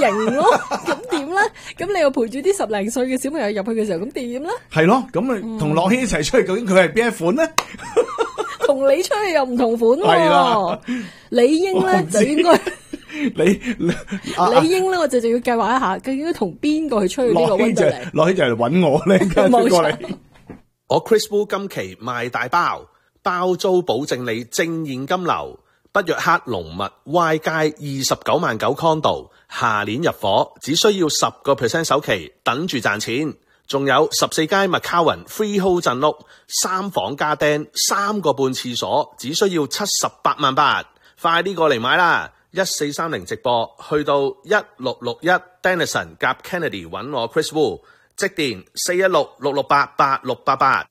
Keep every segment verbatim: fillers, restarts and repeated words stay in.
型咯，咁點咧？咁你又陪住啲十零歲嘅小朋友入去嘅時候，咁點咧？ 係咯，咁咪同樂軒一齊出去，究竟佢係邊一款咧？ 同你出去又唔同款喎。 係啦， 理應咧就應該。 你理應咧，我就就要計劃一下，究竟同邊個去出去呢個溫度嚟？ 樂軒就嚟揾我咧，跟住過嚟。 我 Chris Wu 今期賣大包，包租保證你正現金流。北約克龍物 Y 街二十九萬九 condo， 下年入伙，只需要十個 percent 首期，等住賺錢。仲有十四街麥卡雲 freehold 鎮屋，三房加釘，三個半廁所，只需要七十八萬八，快啲過嚟買啦！一四三零直播，去到一六六一 Denison 夾 Kennedy 揾我 Chris Wu， 即電四一六六六八八六八八。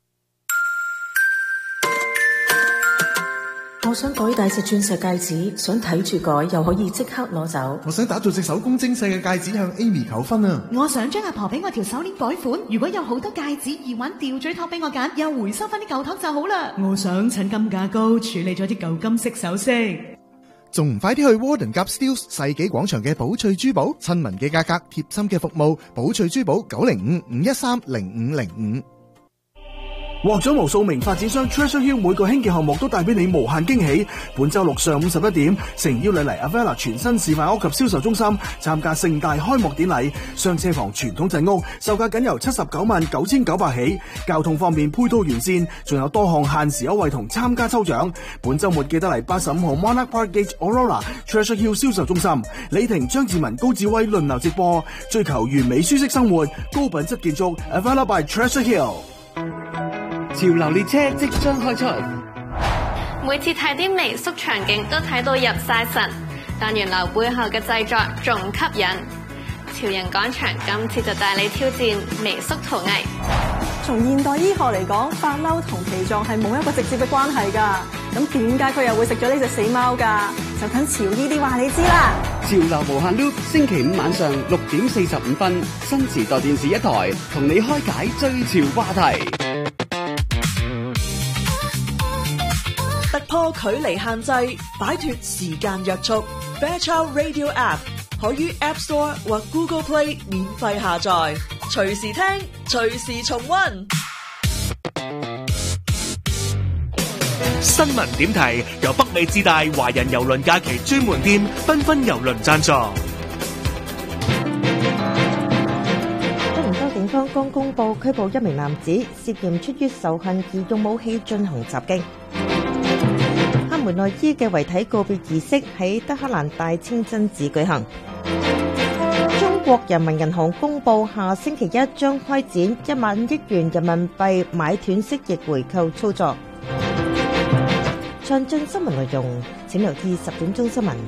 我想改大隻鑽石戒指，想睇住改又可以即刻攞走。 我想打造隻手工精細嘅戒指向 Amy 求婚啊！ 我想將阿婆俾我條手鏈改款，如果有好多戒指、耳環、吊墜托俾我揀，又回收翻啲舊托就好啦。我想趁金價高處理咗啲舊金色首飾。 仲唔快啲去 Warden 夾 Steeles 世紀廣場嘅寶翠珠寶，親民嘅價格，貼心嘅服務，寶翠珠寶九零五五一三零五零五。 獲咗無數名發展商 Treasure Hill 每個興建項目都帶俾你無限驚喜。本周六上午十一點，誠邀你嚟 Avella 全新示範屋及銷售中心參加盛大開幕典禮。雙車房傳統鎮屋售價僅由七十九萬九千九百起，交通方面配套完善，仲有多項限時優惠同參加抽獎。本周末記得嚟八十五號 Monarch Park Gate Aurora Treasure Hill 銷售中心，李婷、張志文、高志威輪流直播，追求完美舒適生活，高品質建築 Avella by Treasure Hill。 潮流列車即將開出， 每次睇啲微縮場景都睇到入晒神，但原來背後嘅製作仲吸引。潮人廣場今次就帶你挑戰微縮陶藝。 從現代醫學嚟講，發嬲同脾臟係冇一個直接嘅關係㗎。咁點解佢又會食咗呢隻死貓㗎？就等潮醫啲話你知啦。 潮流無限 loop， 星期五晚上六點四十五分，新時代電視一台同你開解最潮話題。 突破距離限制，擺脫時間約束。Fairchild Radio App 可於 App Store 或 Google Play 免費下載，隨時聽，隨時重溫。 新聞點題由北美自大華人郵輪假期專門店繽紛郵輪贊助。 多倫多警方剛公布拘捕一名男子，涉嫌出於仇恨而用武器進行襲擊。哈梅內伊嘅遺體告別儀式喺德黑蘭大清真寺舉行。中國人民銀行公布下星期一將開展一萬億元人民幣買斷式逆回購操作。詳盡新聞內容，請留意十點鐘新聞。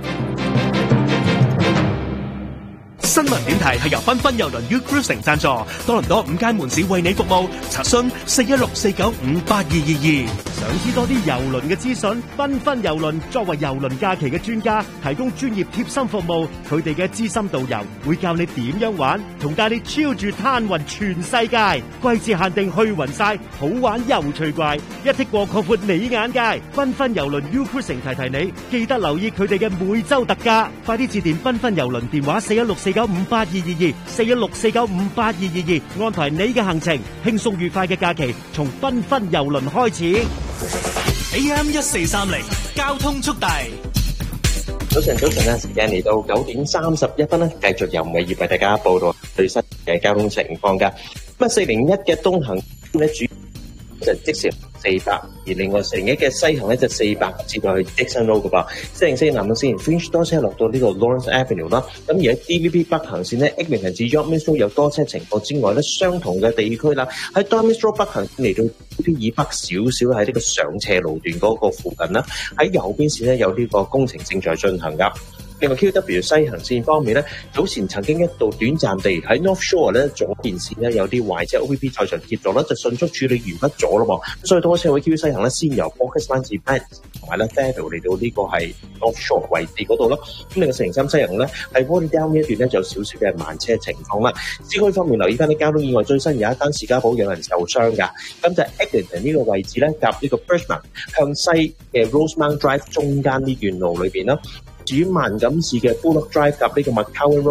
新聞點題係由繽紛郵輪 U Cruising 贊助，多倫多五間門市為你服務，查詢四一六四九五八二二二。 想知多啲郵輪嘅資訊？繽紛郵輪作為郵輪假期嘅專家，提供專業貼心服務。佢哋嘅資深導遊會教你點樣玩，同帶你超住攤勻全世界。季節限定去勻晒，好玩又趣怪，一剔過擴闊你眼界。繽紛郵輪 U Cruising 提提你，記得留意佢哋嘅每週特價。快啲致電繽紛郵輪電話四一六四九五八二二二，四一六四九五八二二二，安排你嘅行程，輕鬆愉快嘅假期從繽紛郵輪開始。 A M 一四三零交通速遞。 早晨，早晨啊！時間嚟到九點三十一分咧，繼續由偉業為大家報道最新嘅交通情況噶。咁啊，四零一嘅東行咧主就即時四百，而另外四零一嘅西行咧就四百至到去 Dixon Road 噶噃。四零四南岸線 Fringe 多車落到呢個 Lawrence Avenue 啦。咁而喺 D V P 北行線咧 ，Eglinton 至 York Minster 有多車情況之外咧，相同嘅地區啦，喺 Dormis Road 北行線嚟到 D V P 以北少少喺呢個上斜路段嗰個附近啦，喺右邊線咧有呢個工程正在進行噶。另外 Q W 西行線方面咧，早前曾經一度短暫地喺 North Shore 咧左邊線咧有啲壞車 O P P 在場協助咧，就迅速處理完畢咗咯噃。所以多車位 Q 西行咧，先由 Focus Line 至 Banks 同埋咧 Fairfield 嚟到呢個係 North Shore 位置嗰度咯。咁另外四零三西行咧喺 Warden Down 呢一段咧就有少少嘅慢車情況啦。市區方面留意翻啲交通意外，最新有一單士嘉堡有人受傷㗎。咁就係 Eglinton 呢個位置咧夾呢個 Birchmount 向西嘅 Rosemount Drive 中間呢段路裏邊啦。至於萬錦市嘅 Bullock Drive 夾呢個 McCowan Road